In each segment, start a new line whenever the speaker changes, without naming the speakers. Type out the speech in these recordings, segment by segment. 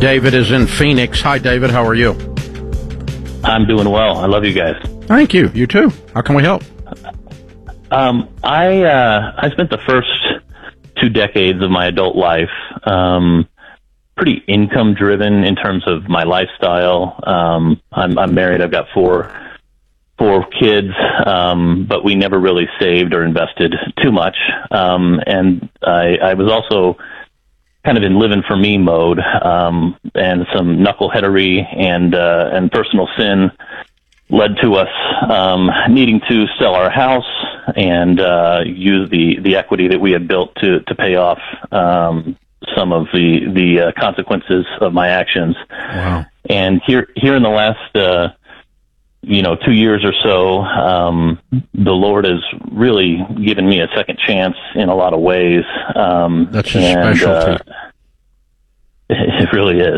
David is in Phoenix. Hi, David. How are you?
I'm doing well. I love you guys.
Thank you. You too. How can we help?
I spent the first 2 decades of my adult life pretty income driven in terms of my lifestyle. I'm married. I've got four kids, but we never really saved or invested too much. And I was also kind of in living for me mode, and some knuckleheadery and personal sin led to us needing to sell our house and use the equity that we had built to pay off some of the consequences of my actions.
Wow.
And here in the last 2 years or so, the Lord has really given me a second chance in a lot of ways.
That's his specialty.
It really is.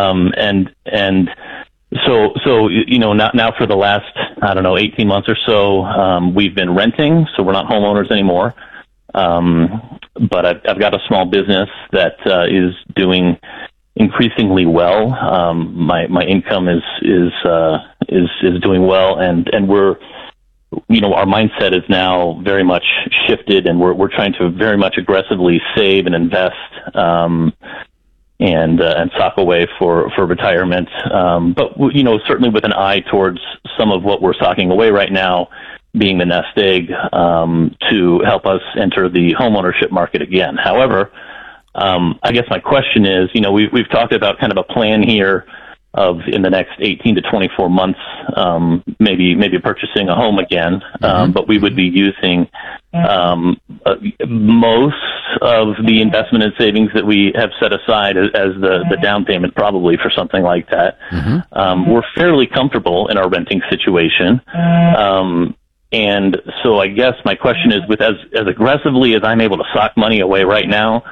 So now for the last, 18 months or so, we've been renting, so we're not homeowners anymore. But I've got a small business that is doing increasingly well. My income is doing well, and we're, our mindset is now very much shifted, and we're trying to very much aggressively save and invest, and sock away for retirement. But certainly with an eye towards some of what we're socking away right now being the nest egg, to help us enter the homeownership market again. However, I guess my question is, we've talked about kind of a plan here of in the next 18 to 24 months, maybe purchasing a home again. But we would be using, most of the investment and savings that we have set aside as the down payment probably for something like that. We're fairly comfortable in our renting situation. And so I guess my question is, with as aggressively as I'm able to sock money away right now,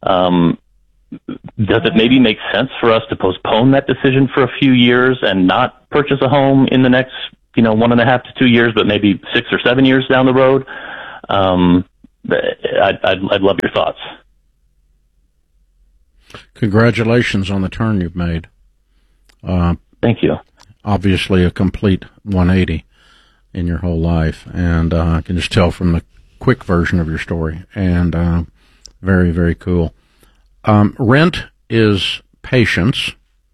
does it maybe make sense for us to postpone that decision for a few years and not purchase a home in the next, 1.5 to 2 years, but maybe 6 or 7 years down the road? I'd love your thoughts.
Congratulations on the turn you've made.
Thank you.
Obviously a complete 180 in your whole life, and I can just tell from the quick version of your story, and very, very cool. Rent is patience,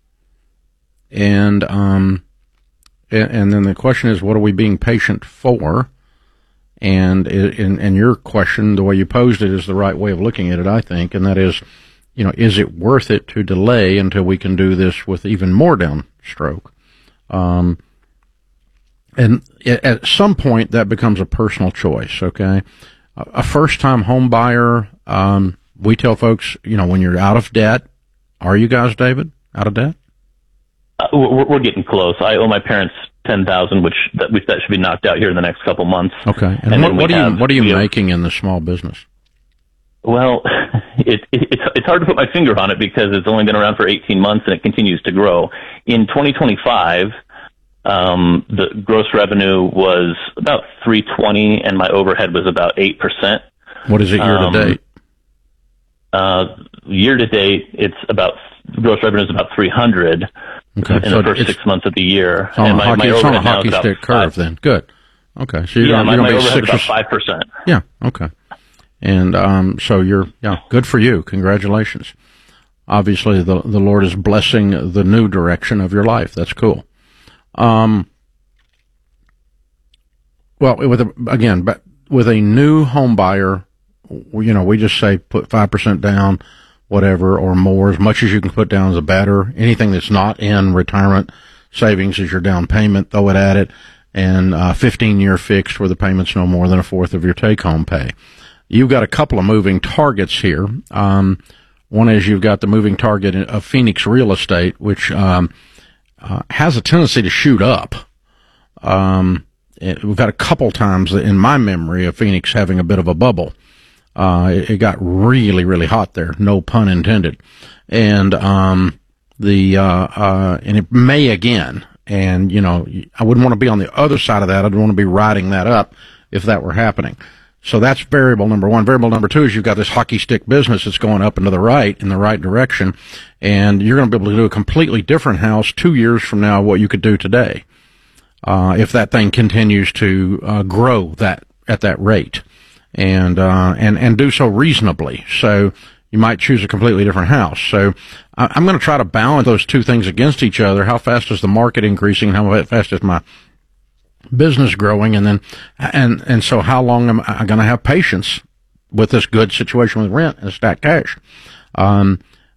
and then the question is, what are we being patient for? And your question, the way you posed it, is the right way of looking at it, I think, and that is, is it worth it to delay until we can do this with even more downstroke? And at some point, that becomes a personal choice, okay? A first-time home buyer, we tell folks, when you're out of debt, are you guys, David, out of debt?
We're getting close. I owe my parents $10,000, which should be knocked out here in the next couple months.
Okay. And what are you making in the small business?
Well, it's hard to put my finger on it because it's only been around for 18 months and it continues to grow. In 2025, the gross revenue was about $320, and my overhead was about 8%.
What is it year to date?
Year to date, gross revenue is about $300 in the first 6 months of the year.
It's on a hockey stick curve, then. Good. Okay, so you're going to be 6
or 5%.
Yeah. Okay. And so good for you. Congratulations. Obviously, the Lord is blessing the new direction of your life. That's cool. Well, with a new home buyer, we just say put 5% down, whatever, or more. As much as you can put down is the better. Anything that's not in retirement savings is your down payment. Throw it at it, and 15-year fixed where the payment's no more than a fourth of your take-home pay. You've got a couple of moving targets here. One is you've got the moving target of Phoenix real estate, which has a tendency to shoot up. We've got a couple times in my memory of Phoenix having a bit of a bubble. It got really, really hot there, no pun intended. And and it may again. And, I wouldn't want to be on the other side of that. I'd want to be riding that up if that were happening. So that's variable number one. Variable number two is you've got this hockey stick business that's going up and to the right, in the right direction, and you're going to be able to do a completely different house 2 years from now what you could do today, if that thing continues to grow at that rate, and do so reasonably. So you might choose a completely different house. So I'm going to try to balance those two things against each other. How fast is the market increasing? How fast is my business growing? And then, and so how long am I going to have patience with this good situation with rent and stacked cash? I'll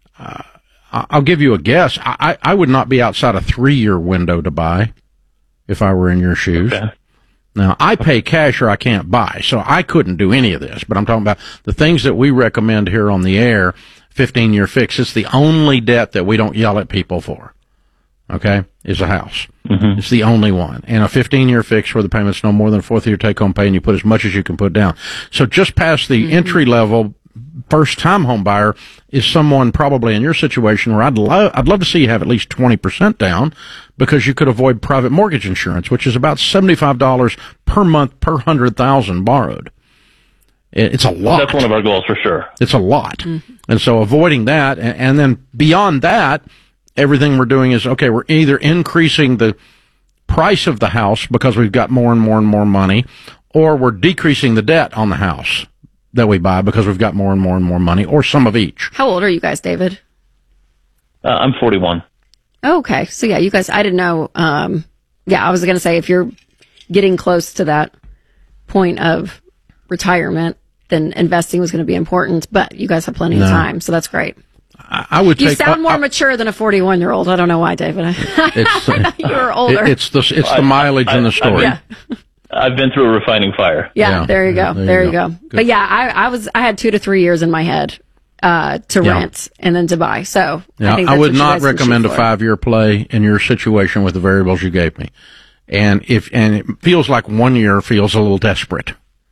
give you a guess. I would not be outside a 3-year window to buy if I were in your shoes.
Okay.
Now, I pay cash or I can't buy, so I couldn't do any of this, but I'm talking about the things that we recommend here on the air, 15-year fix. It's the only debt that we don't yell at people for, okay, is a house. Mm-hmm. It's the only one. And a 15-year fix where the payment's no more than a fourth of your take-home pay and you put as much as you can put down. So just past the entry-level first-time home buyer is someone probably in your situation where I'd love to see you have at least 20% down, because you could avoid private mortgage insurance, which is about $75 per month per 100,000 borrowed. It's a lot.
That's one of our goals for sure.
It's a lot. Mm-hmm. And so avoiding that, and then beyond that, everything we're doing is, okay, we're either increasing the price of the house because we've got more and more and more money, or we're decreasing the debt on the house that we buy because we've got more and more and more money, or some of each.
How old are you guys, David?
I'm 41.
Oh, okay. So yeah, you guys, I didn't know. I was going to say, if you're getting close to that point of retirement, then investing was going to be important, but you guys have plenty of time. So that's great.
I would
You sound more mature than a 41-year-old. I don't know why, David. I thought you were older.
It's the mileage in the story.
I've been through a refining fire.
Yeah, there you go. There you go. Good. But yeah, I had 2 to 3 years in my head to rent and then to buy. So I think that's
I would
what
not recommend a 5-year play in your situation with the variables you gave me. And it feels like 1 year feels a little desperate.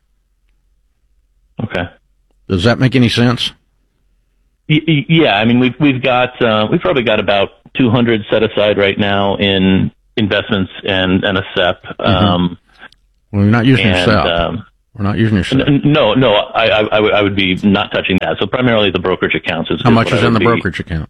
Okay.
Does that make any sense?
Yeah, I mean we've probably got about 200 set aside right now in investments and a SEP.
Well, you're not using your SEP. We're not using your SEP.
No, I would be not touching that. So primarily the brokerage accounts.
How much is in the brokerage account?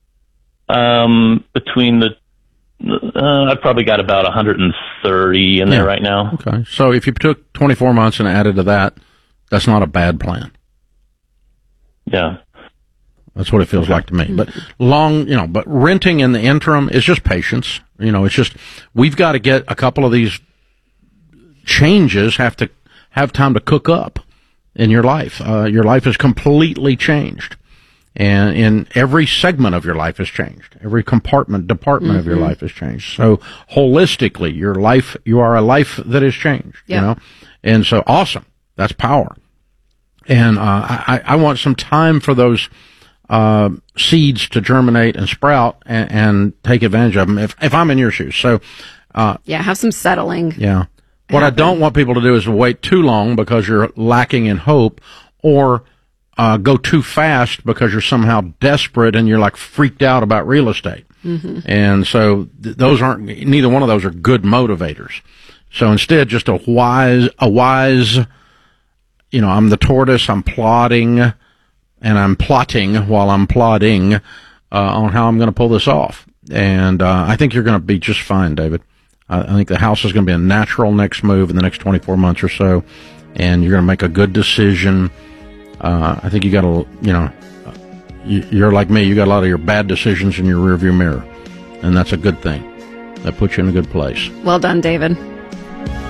Between I've probably got about 130 in there right now.
Okay, so if you took 24 months and added to that, that's not a bad plan.
Yeah.
That's what it feels like to me. But but renting in the interim is just patience. It's just, we've got to get a couple of these changes have to have time to cook up in your life. Your life is completely changed. And in every segment of your life has changed. Every department of your life has changed. So holistically, you are a life that has changed, And so awesome. That's power. And, I want some time for those, seeds to germinate and sprout and take advantage of them if I'm in your shoes. So,
have some settling.
Yeah. What I don't want people to do is wait too long because you're lacking in hope, or go too fast because you're somehow desperate and you're like freaked out about real estate. Mm-hmm. And so neither one of those are good motivators. So instead, just a wise, I'm the tortoise, I'm plodding, and I'm plotting while I'm plodding on how I'm going to pull this off. And I think you're going to be just fine, David. I think the house is going to be a natural next move in the next 24 months or so, and you're going to make a good decision. I think you got you're like me, you got a lot of your bad decisions in your rearview mirror, and that's a good thing. That puts you in a good place.
Well done, David.